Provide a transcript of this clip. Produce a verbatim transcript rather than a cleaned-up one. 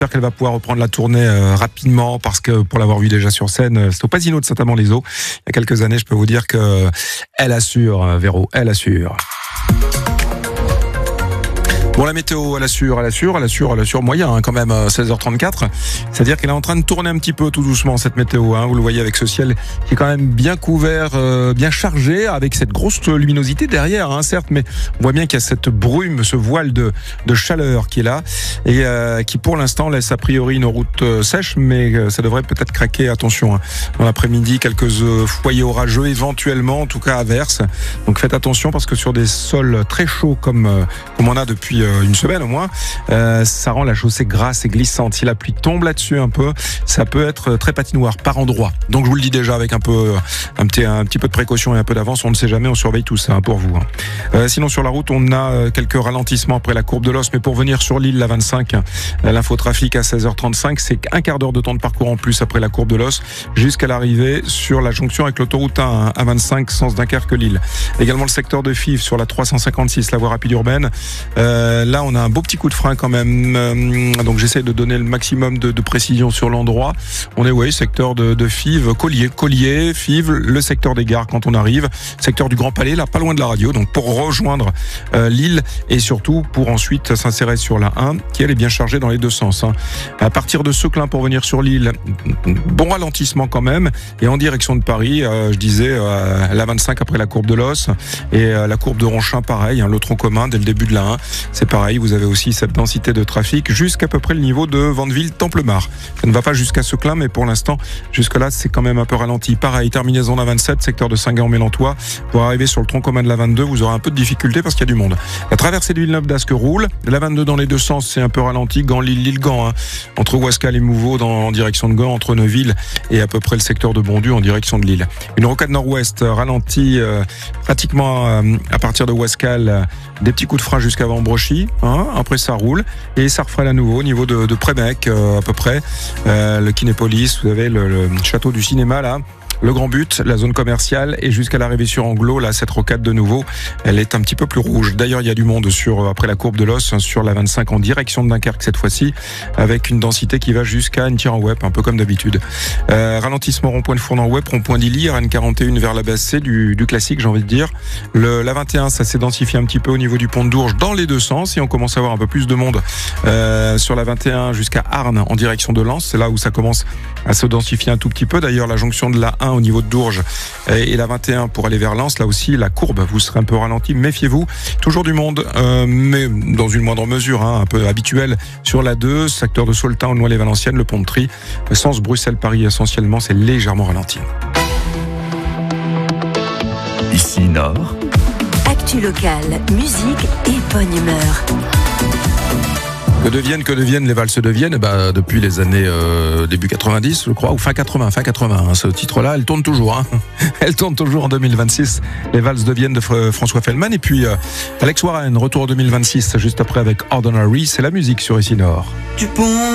J'espère qu'elle va pouvoir reprendre la tournée euh, rapidement parce que pour l'avoir vu déjà sur scène, euh, c'est au Pasino de Saint-Amand-les-Eaux. Il y a quelques années, je peux vous dire que euh, elle assure, euh, Véro, elle assure. Bon, la météo, elle assure, elle assure, elle assure, elle assure moyen, hein, quand même, seize heures trente-quatre. C'est-à-dire qu'elle est en train de tourner un petit peu tout doucement, cette météo, hein. Vous le voyez avec ce ciel qui est quand même bien couvert, euh, bien chargé, avec cette grosse luminosité derrière, hein, certes, mais on voit bien qu'il y a cette brume, ce voile de, de chaleur qui est là, et euh, qui pour l'instant laisse a priori une route euh, sèche, mais euh, ça devrait peut-être craquer, attention, hein. Dans l'après-midi, quelques euh, foyers orageux, éventuellement, en tout cas averses. Donc faites attention parce que sur des sols très chauds comme, euh, comme on a depuis une semaine au moins, euh, ça rend la chaussée grasse et glissante. Si la pluie tombe là-dessus un peu, ça peut être très patinoire par endroit. Donc je vous le dis déjà avec un peu, un petit, un petit peu de précaution et un peu d'avance, on ne sait jamais, on surveille tout ça, hein, pour vous. Hein. Euh, sinon sur la route, on a quelques ralentissements après la courbe de l'Os, mais pour venir sur l'île, la vingt-cinq, l'infotrafic à seize heures trente-cinq, c'est un quart d'heure de temps de parcours en plus après la courbe de l'Os, jusqu'à l'arrivée sur la jonction avec l'autoroute un, A vingt-cinq, sens Dunkerque-Lille. Également le secteur de Fives sur la trois cent cinquante-six, la voie rapide urbaine. Euh, Là, on a un beau petit coup de frein quand même. Donc, j'essaie de donner le maximum de, de précision sur l'endroit. On est, oui, secteur de, de Fives, Collier, Collier, Fives, le secteur des gares quand on arrive, secteur du Grand Palais, là, pas loin de la radio. Donc, pour rejoindre euh, l'île et surtout pour ensuite s'insérer sur la un, qui elle est bien chargée dans les deux sens. Hein. À partir de Seclin pour venir sur l'île, bon ralentissement quand même. Et en direction de Paris, euh, je disais euh, la vingt-cinq après la courbe de l'Os et euh, la courbe de Ronchin, pareil, hein, le tronc commun dès le début de la un. C'est pareil, vous avez aussi cette densité de trafic jusqu'à peu près le niveau de Vandeville-Templemar. Ça ne va pas jusqu'à Seclin, mais pour l'instant, jusque-là, c'est quand même un peu ralenti. Pareil, terminaison de la vingt-sept, secteur de Saint-Gand-Mélantois. Pour arriver sur le tronc commun de la vingt-deux, vous aurez un peu de difficulté parce qu'il y a du monde. La traversée de Villeneuve-d'Ascq roule. La vingt-deux dans les deux sens, c'est un peu ralenti. Gand-Lille-Lille-Gand, hein. Entre Ouascal et Mouveau dans, en direction de Gand, entre Neuville et à peu près le secteur de Bondu en direction de Lille. Une rocade nord-ouest ralentie euh, pratiquement euh, à partir de Ouascal, euh, des petits coups de frein jusqu'à Vambrochy. Hein, après ça roule et ça refraine à nouveau au niveau de, de Prémec euh, à peu près, euh, le Kinépolis, vous avez le, le château du cinéma là, le Grand But, la zone commerciale et jusqu'à l'arrivée sur Anglo, là cette rocade de nouveau, elle est un petit peu plus rouge. D'ailleurs il y a du monde sur après la courbe de l'Os, hein, sur la vingt-cinq en direction de Dunkerque cette fois-ci, avec une densité qui va jusqu'à Ntiran-Wep, un peu comme d'habitude. Euh, ralentissement rond-point de Fournan-Wep, rond-point d'Illy, R N quarante et un vers la base C du, du classique, j'ai envie de dire. Le, la vingt et un, ça s'est densifié un petit peu au niveau du pont de Dourges dans les deux sens et on commence à avoir un peu plus de monde euh, sur la vingt et un jusqu'à Arnes en direction de Lens. C'est là où ça commence à se densifier un tout petit peu. D'ailleurs la jonction de la un au niveau de Dourges et la vingt et un pour aller vers Lens, là aussi la courbe, vous serez un peu ralenti, méfiez-vous, toujours du monde, euh, mais dans une moindre mesure, hein, un peu habituel sur la deux, secteur de Soltan, Noël-et-Valenciennes, le pont de Trie, sens Bruxelles-Paris essentiellement, c'est légèrement ralenti. Ici Nord. Actu locale, musique et bonne humeur. Que deviennent, que deviennent les valses deviennent, bah, depuis les années euh, début quatre-vingt-dix, je crois, ou fin quatre-vingts, fin quatre-vingts. Hein, ce titre-là, elle tourne toujours. Hein. Elle tourne toujours en deux mille vingt-six. Les valses deviennent de François Fellman. Et puis euh, Alex Warren, retour en deux mille vingt-six, juste après avec Ordinary. C'est la musique sur Ici Nord.